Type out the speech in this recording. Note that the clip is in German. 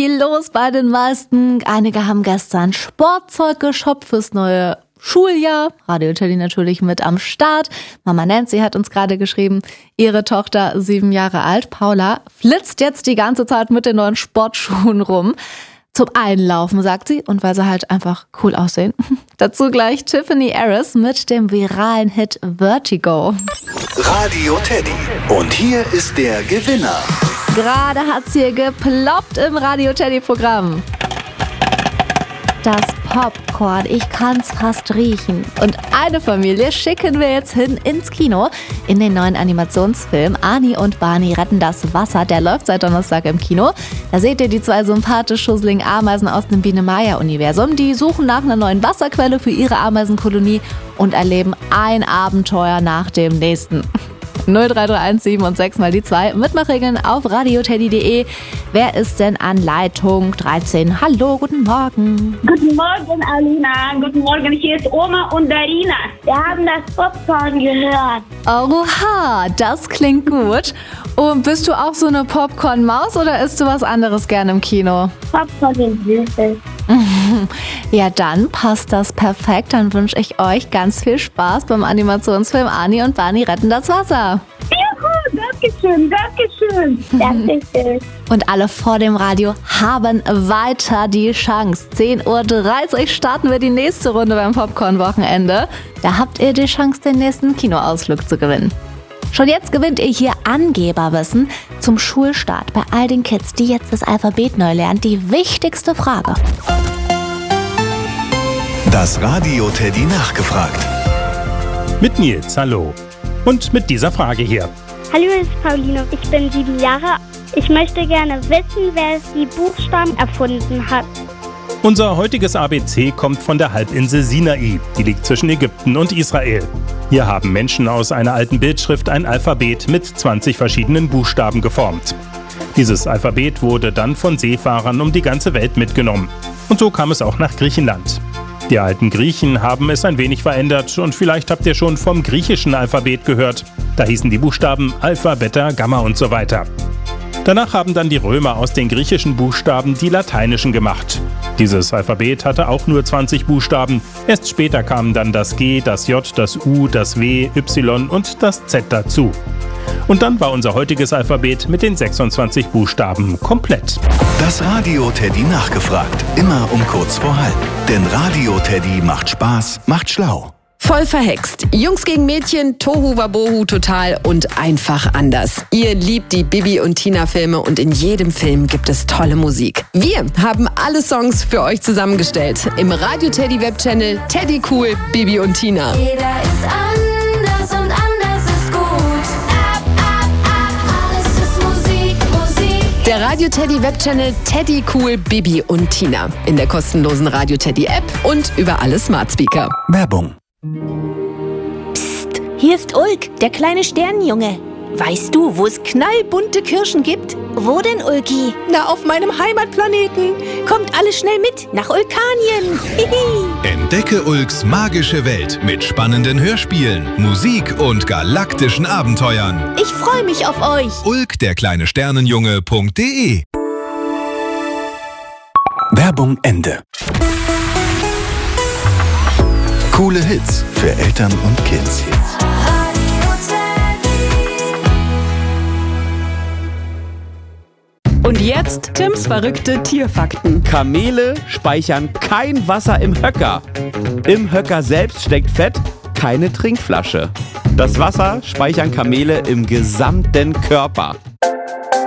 viel los bei den meisten. Einige haben gestern Sportzeug geshoppt fürs neue Schuljahr. Radio Teddy natürlich mit am Start. Mama Nancy hat uns gerade geschrieben, ihre Tochter, 7 Jahre alt, Paula, flitzt jetzt die ganze Zeit mit den neuen Sportschuhen rum. Zum Einlaufen, sagt sie, und weil sie halt einfach cool aussehen. Dazu gleich Tiffany Harris mit dem viralen Hit Vertigo. Radio Teddy. Und hier ist der Gewinner. Gerade hat's hier geploppt im Radio Teddy Programm. Das Popcorn, ich kann's fast riechen. Und eine Familie schicken wir jetzt hin ins Kino. In den neuen Animationsfilm Ani und Barney retten das Wasser. Der läuft seit Donnerstag im Kino. Da seht ihr die 2 sympathisch schusseligen Ameisen aus dem Biene-Maya-Universum. Die suchen nach einer neuen Wasserquelle für ihre Ameisenkolonie und erleben ein Abenteuer nach dem nächsten. 0331 7 und 6 mal die 2. Mitmachregeln auf radioteddy.de. Wer ist denn an Leitung 13? Hallo, guten Morgen. Guten Morgen, Alina. Guten Morgen, hier ist Oma und Darina. Wir haben das Popcorn gehört. Oha, das klingt gut. Und bist du auch so eine Popcorn-Maus oder isst du was anderes gerne im Kino? Popcorn sind süß. Ja, dann passt das perfekt. Dann wünsche ich euch ganz viel Spaß beim Animationsfilm Ani und Barney retten das Wasser. Juhu, Dankeschön, Dankeschön. Dankeschön. Und alle vor dem Radio haben weiter die Chance. 10.30 Uhr starten wir die nächste Runde beim Popcorn-Wochenende. Da habt ihr die Chance, den nächsten Kinoausflug zu gewinnen. Schon jetzt gewinnt ihr hier Angeberwissen zum Schulstart bei all den Kids, die jetzt das Alphabet neu lernen. Die wichtigste Frage. Das Radio Teddy nachgefragt. Mit Nils, hallo. Und mit dieser Frage hier. Hallo, ich bin Pauline. Ich bin 7 Jahre. Ich möchte gerne wissen, wer die Buchstaben erfunden hat. Unser heutiges ABC kommt von der Halbinsel Sinai. Die liegt zwischen Ägypten und Israel. Hier haben Menschen aus einer alten Bildschrift ein Alphabet mit 20 verschiedenen Buchstaben geformt. Dieses Alphabet wurde dann von Seefahrern um die ganze Welt mitgenommen. Und so kam es auch nach Griechenland. Die alten Griechen haben es ein wenig verändert und vielleicht habt ihr schon vom griechischen Alphabet gehört. Da hießen die Buchstaben Alpha, Beta, Gamma und so weiter. Danach haben dann die Römer aus den griechischen Buchstaben die lateinischen gemacht. Dieses Alphabet hatte auch nur 20 Buchstaben. Erst später kamen dann das G, das J, das U, das W, Y und das Z dazu. Und dann war unser heutiges Alphabet mit den 26 Buchstaben komplett. Das Radio Teddy nachgefragt. Immer um kurz vor halb. Denn Radio Teddy macht Spaß, macht schlau. Voll verhext. Jungs gegen Mädchen, Tohu Wabohu total und einfach anders. Ihr liebt die Bibi und Tina Filme und in jedem Film gibt es tolle Musik. Wir haben alle Songs für euch zusammengestellt. Im Radio Teddy Webchannel Teddy Cool, Bibi und Tina. Jeder ist anders und anders ist gut. Alles ist Musik, Musik. Der Radio Teddy Webchannel Teddy Cool, Bibi und Tina. In der kostenlosen Radio Teddy App und über alle Smart Speaker. Werbung. Psst, hier ist Ulk, der kleine Sternenjunge. Weißt du, wo es knallbunte Kirschen gibt? Wo denn, Ulki? Na, auf meinem Heimatplaneten. Kommt alle schnell mit nach Ulkanien. Entdecke Ulks magische Welt mit spannenden Hörspielen, Musik und galaktischen Abenteuern. Ich freue mich auf euch. Ulk, der kleine Sternenjunge.de. Werbung Ende. Coole Hits für Eltern und Kids. Und jetzt Tims verrückte Tierfakten. Kamele speichern kein Wasser im Höcker. Im Höcker selbst steckt Fett, keine Trinkflasche. Das Wasser speichern Kamele im gesamten Körper.